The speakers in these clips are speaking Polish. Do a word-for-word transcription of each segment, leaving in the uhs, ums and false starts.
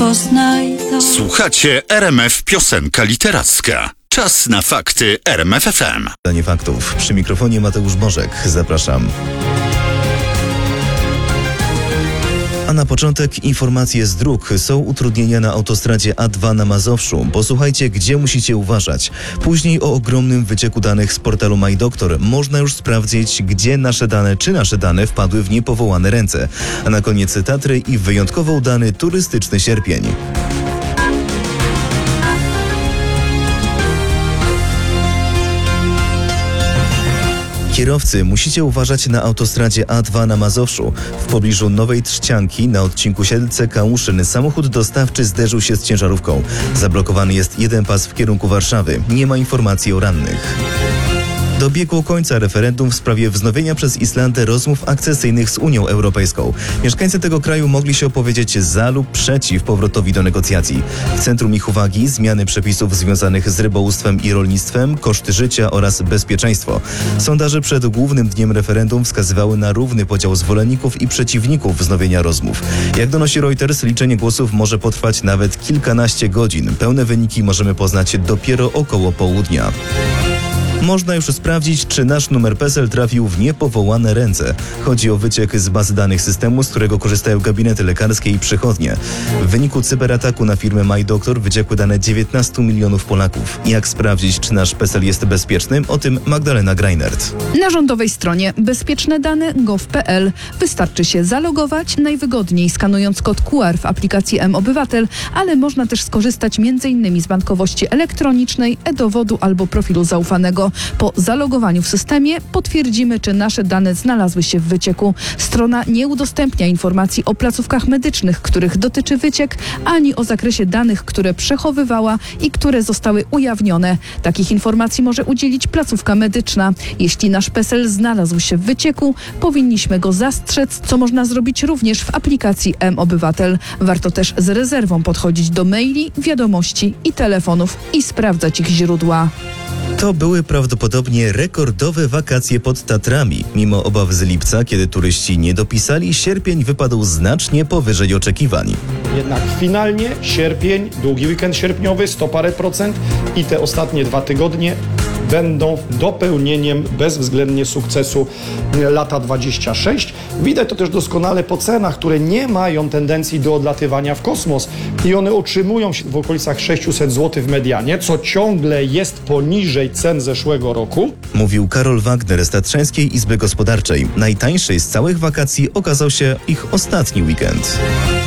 poznaj to. Słuchacie R M F Piosenka Literacka. Czas na fakty R M F F M. Danie faktów. Przy mikrofonie Mateusz Bożek. Zapraszam. A na początek informacje z dróg. Są utrudnienia na autostradzie A dwa na Mazowszu. Posłuchajcie, gdzie musicie uważać. Później o ogromnym wycieku danych z portalu MyDoktor. Można już sprawdzić, gdzie nasze dane, czy nasze dane wpadły w niepowołane ręce. A na koniec Tatry i wyjątkowo udany turystyczny sierpień. Kierowcy, musicie uważać na autostradzie A dwa na Mazowszu. W pobliżu Nowej Trzcianki na odcinku Siedlce-Kałuszyn samochód dostawczy zderzył się z ciężarówką. Zablokowany jest jeden pas w kierunku Warszawy. Nie ma informacji o rannych. Dobiegło końca referendum w sprawie wznowienia przez Islandię rozmów akcesyjnych z Unią Europejską. Mieszkańcy tego kraju mogli się opowiedzieć za lub przeciw powrotowi do negocjacji. W centrum ich uwagi zmiany przepisów związanych z rybołówstwem i rolnictwem, koszty życia oraz bezpieczeństwo. Sondaże przed głównym dniem referendum wskazywały na równy podział zwolenników i przeciwników wznowienia rozmów. Jak donosi Reuters, liczenie głosów może potrwać nawet kilkanaście godzin. Pełne wyniki możemy poznać dopiero około południa. Można już sprawdzić, czy nasz numer P E S E L trafił w niepowołane ręce. Chodzi o wyciek z bazy danych systemu, z którego korzystają gabinety lekarskie i przychodnie. W wyniku cyberataku na firmę MyDoktor wyciekły dane dziewiętnastu milionów Polaków. Jak sprawdzić, czy nasz P E S E L jest bezpieczny? O tym Magdalena Greinert. Na rządowej stronie bezpieczne dane kropka gov kropka p l wystarczy się zalogować, najwygodniej skanując kod Q R w aplikacji M-Obywatel, ale można też skorzystać między innymi z bankowości elektronicznej, e-dowodu albo profilu zaufanego. Po zalogowaniu w systemie potwierdzimy, czy nasze dane znalazły się w wycieku. Strona nie udostępnia informacji o placówkach medycznych, których dotyczy wyciek, ani o zakresie danych, które przechowywała i które zostały ujawnione. Takich informacji może udzielić placówka medyczna. Jeśli nasz P E S E L znalazł się w wycieku, powinniśmy go zastrzec, co można zrobić również w aplikacji M-Obywatel. Warto też z rezerwą podchodzić do maili, wiadomości i telefonów i sprawdzać ich źródła. To były prawdopodobnie rekordowe wakacje pod Tatrami. Mimo obaw z lipca, kiedy turyści nie dopisali, sierpień wypadł znacznie powyżej oczekiwań. Jednak finalnie sierpień, długi weekend sierpniowy, sto parę procent i te ostatnie dwa tygodnie będą dopełnieniem bezwzględnie sukcesu lata dwadzieścia sześć. Widać to też doskonale po cenach, które nie mają tendencji do odlatywania w kosmos i one utrzymują się w okolicach sześćset złotych w medianie, co ciągle jest poniżej cen zeszłego roku. Mówił Karol Wagner z Tatrzańskiej Izby Gospodarczej. Najtańszej z całych wakacji okazał się ich ostatni weekend.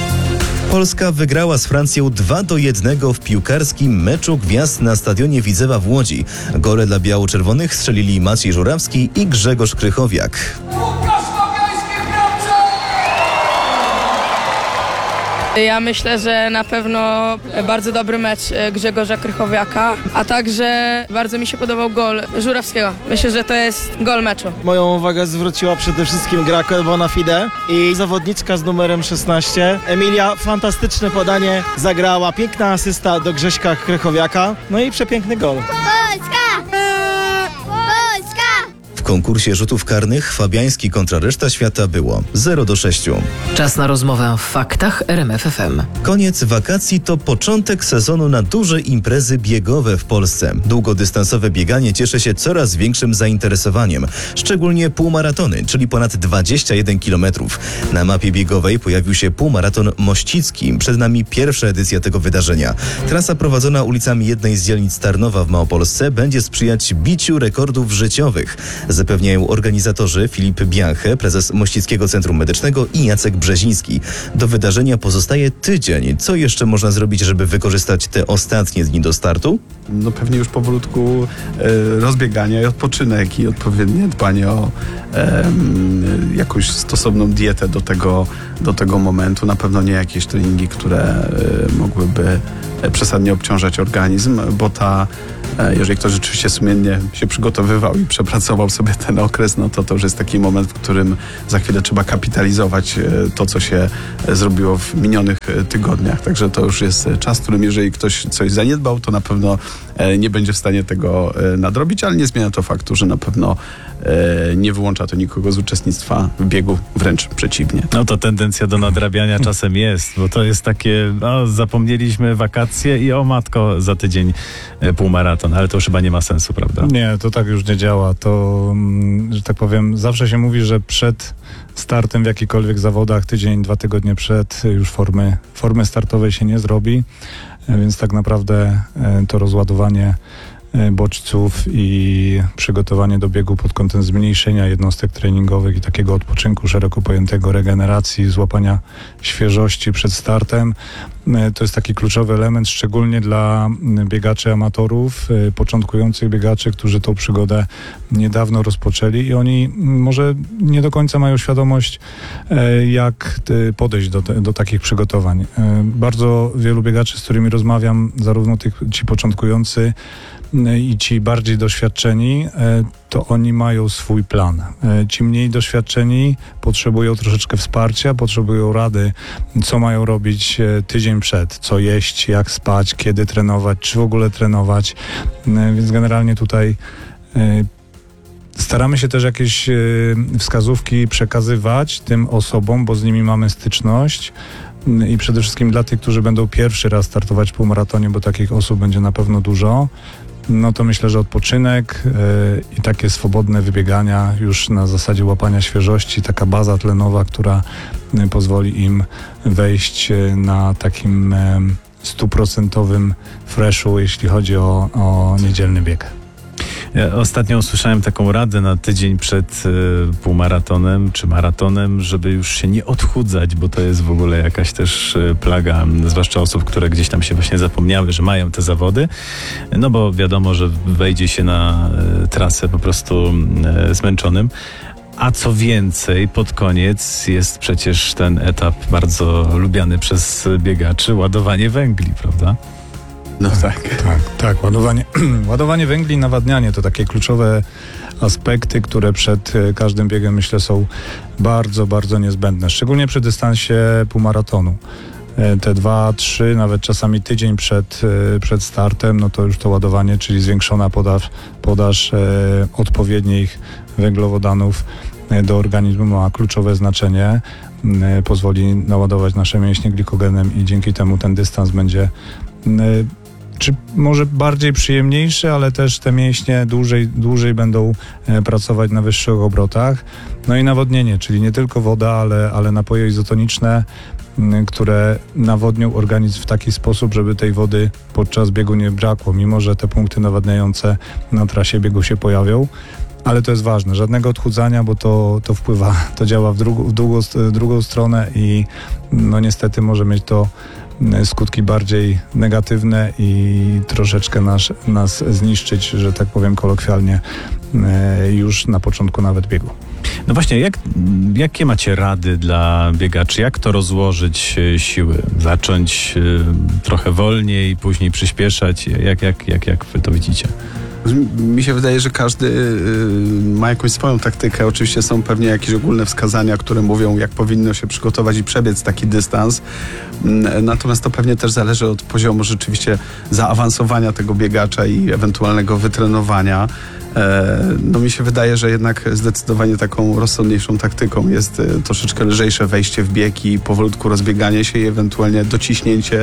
Polska wygrała z Francją dwa do jednego w piłkarskim meczu gwiazd na stadionie Widzewa w Łodzi. Gole dla biało-czerwonych strzelili Maciej Żurawski i Grzegorz Krychowiak. Ja myślę, że na pewno bardzo dobry mecz Grzegorza Krychowiaka, a także bardzo mi się podobał gol Żurawskiego. Myślę, że to jest gol meczu. Moją uwagę zwróciła przede wszystkim gra Bonafide i zawodniczka z numerem szesnaście. Emilia, fantastyczne podanie, zagrała, piękna asysta do Grześka Krychowiaka, no i przepiękny gol. Polska! W konkursie rzutów karnych fabiański kontra reszta świata było zero do sześciu. Czas na rozmowę w faktach R M F F M. Koniec wakacji to początek sezonu na duże imprezy biegowe w Polsce. Długodystansowe bieganie cieszy się coraz większym zainteresowaniem. Szczególnie półmaratony, czyli ponad dwadzieścia jeden kilometrów. Na mapie biegowej pojawił się półmaraton mościcki. Przed nami pierwsza edycja tego wydarzenia. Trasa prowadzona ulicami jednej z dzielnic Tarnowa w Małopolsce będzie sprzyjać biciu rekordów życiowych. Zapewniają organizatorzy Filip Bianche, prezes Mościckiego Centrum Medycznego i Jacek Brzeziński. Do wydarzenia pozostaje tydzień. Co jeszcze można zrobić, żeby wykorzystać te ostatnie dni do startu? No pewnie już powolutku e, rozbieganie i odpoczynek i odpowiednie dbanie o e, jakąś stosowną dietę do tego, do tego momentu. Na pewno nie jakieś treningi, które e, mogłyby przesadnie obciążać organizm, bo ta jeżeli ktoś rzeczywiście sumiennie się przygotowywał i przepracował sobie ten okres, no to to już jest taki moment, w którym za chwilę trzeba kapitalizować to, co się zrobiło w minionych tygodniach. Także to już jest czas, w którym jeżeli ktoś coś zaniedbał, to na pewno nie będzie w stanie tego nadrobić, ale nie zmienia to faktu, że na pewno e, nie wyłącza to nikogo z uczestnictwa w biegu, wręcz przeciwnie. No to tendencja do nadrabiania czasem jest, bo to jest takie, no zapomnieliśmy wakacje i o matko, za tydzień e, półmaraton, ale to już chyba nie ma sensu, prawda? Nie, to tak już nie działa. To, mm, że tak powiem, zawsze się mówi, że przed startem w jakichkolwiek zawodach, tydzień, dwa tygodnie przed, już formy, formy startowej się nie zrobi, e, więc tak naprawdę e, to rozładowanie e, bodźców i przygotowanie do biegu pod kątem zmniejszenia jednostek treningowych i takiego odpoczynku szeroko pojętego, regeneracji, złapania świeżości przed startem, e, to jest taki kluczowy element, szczególnie dla biegaczy amatorów, e, początkujących biegaczy, którzy tą przygodę niedawno rozpoczęli i oni może nie do końca mają świadomość, e, jak e, podejść do, te, do takich przygotowań. E, bardzo wielu biegaczy, z którymi rozmawiam, zarówno tych, ci początkujący, i ci bardziej doświadczeni, to oni mają swój plan. Ci mniej doświadczeni potrzebują troszeczkę wsparcia, potrzebują rady, co mają robić tydzień przed, co jeść, jak spać, kiedy trenować, czy w ogóle trenować. Więc generalnie tutaj staramy się też jakieś wskazówki przekazywać tym osobom, bo z nimi mamy styczność. I przede wszystkim dla tych, którzy będą pierwszy raz startować w półmaratonie, bo takich osób będzie na pewno dużo, no to myślę, że odpoczynek yy, i takie swobodne wybiegania już na zasadzie łapania świeżości, taka baza tlenowa, która yy, pozwoli im wejść yy, na takim yy, stuprocentowym freshu, jeśli chodzi o, o niedzielny bieg. Ja ostatnio usłyszałem taką radę na tydzień przed y, półmaratonem czy maratonem, żeby już się nie odchudzać, bo to jest w ogóle jakaś też y, plaga, zwłaszcza osób, które gdzieś tam się właśnie zapomniały, że mają te zawody, no bo wiadomo, że wejdzie się na y, trasę po prostu y, zmęczonym. A co więcej, pod koniec jest przecież ten etap bardzo lubiany przez biegaczy, ładowanie węgli, prawda? No tak. Tak, tak. Ładowanie, ładowanie węgli i nawadnianie to takie kluczowe aspekty, które przed każdym biegiem, myślę, są bardzo, bardzo niezbędne. Szczególnie przy dystansie półmaratonu. Te dwa, trzy, nawet czasami tydzień przed, przed startem, no to już to ładowanie, czyli zwiększona podaż, podaż e, odpowiednich węglowodanów do organizmu ma kluczowe znaczenie. E, pozwoli naładować nasze mięśnie glikogenem i dzięki temu ten dystans będzie e, czy może bardziej przyjemniejszy, ale też te mięśnie dłużej, dłużej będą e, pracować na wyższych obrotach. No i nawodnienie, czyli nie tylko woda, ale, ale napoje izotoniczne, m, które nawodnią organizm w taki sposób, żeby tej wody podczas biegu nie brakło, mimo że te punkty nawadniające na trasie biegu się pojawią. Ale to jest ważne, żadnego odchudzania, bo to, to wpływa, to działa w, drugu, w drugą, drugą stronę i no niestety może mieć to skutki bardziej negatywne i troszeczkę nas, nas zniszczyć, że tak powiem kolokwialnie, już na początku nawet biegu. No właśnie, jak, jakie macie rady dla biegaczy? Jak to rozłożyć siły? Zacząć y, trochę wolniej, później przyspieszać? Jak, jak, jak, jak wy to widzicie? Mi się wydaje, że każdy y, ma jakąś swoją taktykę. Oczywiście są pewnie jakieś ogólne wskazania, które mówią, jak powinno się przygotować i przebiec taki dystans. Natomiast to pewnie też zależy od poziomu rzeczywiście zaawansowania tego biegacza i ewentualnego wytrenowania. No mi się wydaje, że jednak zdecydowanie taką rozsądniejszą taktyką jest troszeczkę lżejsze wejście w bieg i powolutku rozbieganie się i ewentualnie dociśnięcie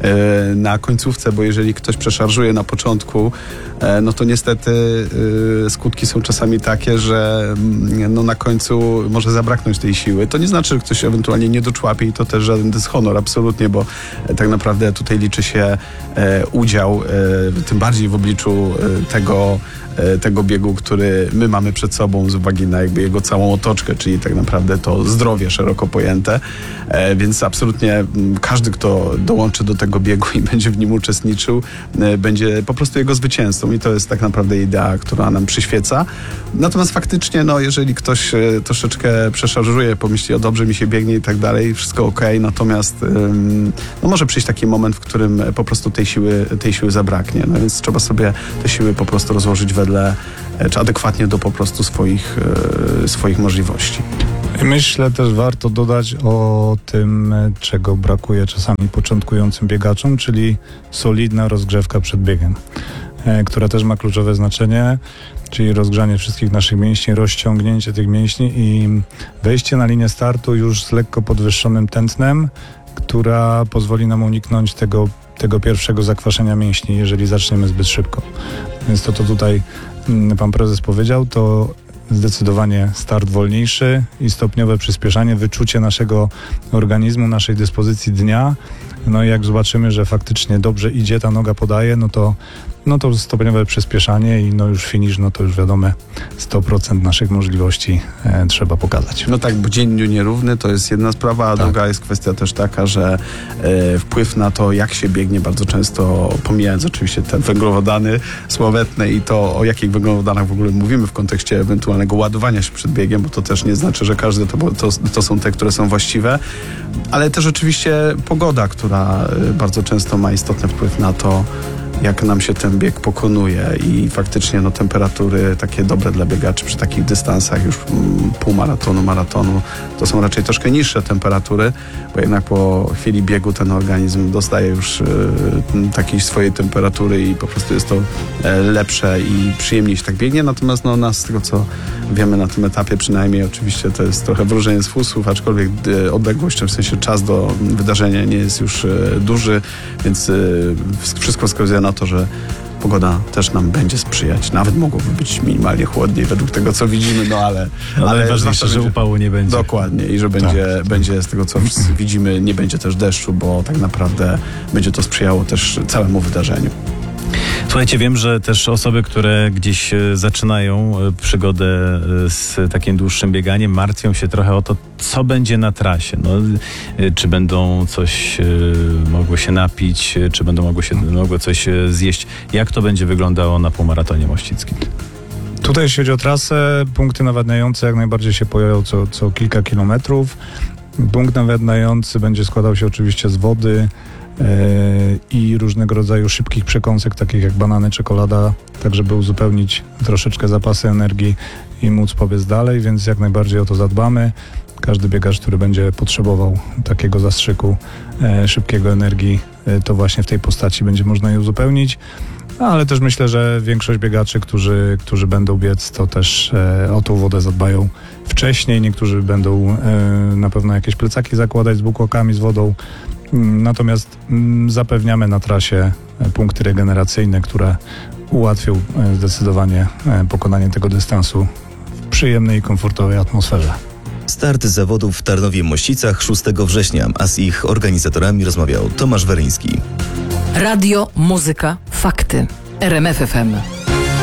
na końcówce, bo jeżeli ktoś przeszarżuje na początku, no to niestety skutki są czasami takie, że no na końcu może zabraknąć tej siły. To nie znaczy, że ktoś ewentualnie nie doczłapie i to też żaden dyshonor, absolutnie, bo tak naprawdę tutaj liczy się udział, tym bardziej w obliczu tego tego biegu, który my mamy przed sobą z uwagi na jakby jego całą otoczkę, czyli tak naprawdę to zdrowie szeroko pojęte, e, więc absolutnie każdy, kto dołączy do tego biegu i będzie w nim uczestniczył, e, będzie po prostu jego zwycięzcą i to jest tak naprawdę idea, która nam przyświeca. Natomiast faktycznie, no jeżeli ktoś e, troszeczkę przeszarżuje, pomyśli, o dobrze mi się biegnie i tak dalej, wszystko okej, natomiast e, no może przyjść taki moment, w którym po prostu tej siły, tej siły zabraknie, no więc trzeba sobie te siły po prostu rozłożyć we czy adekwatnie do po prostu swoich, e, swoich możliwości. Myślę też warto dodać o tym, czego brakuje czasami początkującym biegaczom, czyli solidna rozgrzewka przed biegiem. e, która też ma kluczowe znaczenie, czyli rozgrzanie wszystkich naszych mięśni, rozciągnięcie tych mięśni i wejście na linię startu już z lekko podwyższonym tętnem, która pozwoli nam uniknąć tego, tego pierwszego zakwaszenia mięśni, jeżeli zaczniemy zbyt szybko. Więc to, co tutaj mm, pan prezes powiedział, to zdecydowanie start wolniejszy i stopniowe przyspieszanie, wyczucie naszego organizmu, naszej dyspozycji dnia. No i jak zobaczymy, że faktycznie dobrze idzie, ta noga podaje, no to, no to stopniowe przyspieszanie i no już finish, no to już wiadomo, sto procent naszych możliwości e, trzeba pokazać. No tak, bo dzień dniu nierówny to jest jedna sprawa, a Tak. druga jest kwestia też taka, że e, wpływ na to, jak się biegnie, bardzo często, pomijając oczywiście te węglowodany sławetne i to, o jakich węglowodanach w ogóle mówimy w kontekście ewentualnego ładowania się przed biegiem, bo to też nie znaczy, że każde to, to, to są te, które są właściwe, ale też oczywiście pogoda, która e, bardzo często ma istotny wpływ na to, jak nam się ten bieg pokonuje i faktycznie no, temperatury takie dobre dla biegaczy przy takich dystansach już mm, półmaratonu, maratonu, to są raczej troszkę niższe temperatury, bo jednak po chwili biegu ten organizm dostaje już y, takiej swojej temperatury i po prostu jest to e, lepsze i przyjemniej się tak biegnie, natomiast no, nas z tego co wiemy na tym etapie przynajmniej, oczywiście to jest trochę wróżenie z fusów, aczkolwiek y, odległość, w sensie czas do wydarzenia nie jest już y, duży, więc y, wszystko wskazuje na to, że pogoda też nam będzie sprzyjać. Nawet mogłoby być minimalnie chłodniej według tego, co widzimy, no ale... Ale, ale najważniejsze, zwłaszcza że będzie, upału nie będzie. Dokładnie i że będzie, będzie z tego, co widzimy, nie będzie też deszczu, bo tak naprawdę będzie to sprzyjało też całemu wydarzeniu. Słuchajcie, wiem, że też osoby, które gdzieś e, zaczynają e, przygodę e, z takim dłuższym bieganiem, martwią się trochę o to, co będzie na trasie. No, e, czy będą coś e, mogły się napić, e, czy będą mogły, się, mogły coś e, zjeść. Jak to będzie wyglądało na półmaratonie mościckim? Tutaj jeśli chodzi o trasę, punkty nawadniające jak najbardziej się pojawią co, co kilka kilometrów. Punkt nawadniający będzie składał się oczywiście z wody yy, i różnego rodzaju szybkich przekąsek, takich jak banany, czekolada, tak żeby uzupełnić troszeczkę zapasy energii i móc pobiec dalej, więc jak najbardziej o to zadbamy. Każdy biegacz, który będzie potrzebował takiego zastrzyku e, szybkiego energii, e, to właśnie w tej postaci będzie można je uzupełnić. Ale też myślę, że większość biegaczy, którzy, którzy będą biec, to też e, o tą wodę zadbają wcześniej. Niektórzy będą e, na pewno jakieś plecaki zakładać z bukłakami, z wodą. Mm, Natomiast mm, zapewniamy na trasie e, punkty regeneracyjne, które ułatwią e, zdecydowanie e, pokonanie tego dystansu w przyjemnej i komfortowej atmosferze. Start zawodów w Tarnowie-Mościcach szóstego września, a z ich organizatorami rozmawiał Tomasz Weryński. Radio, muzyka, fakty. R M F F M.